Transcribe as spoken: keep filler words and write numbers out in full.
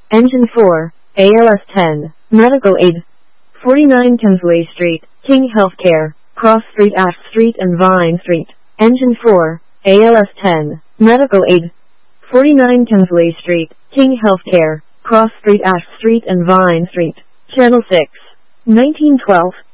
Engine four, A L S ten, Medical Aid. forty-nine Kingsway Street, King Healthcare, Cross Street, Ash Street and Vine Street. Engine four, A L S ten, Medical Aid. forty-nine Kingsway Street, King Healthcare, Cross Street, Ash Street and Vine Street. Channel six, nineteen twelve.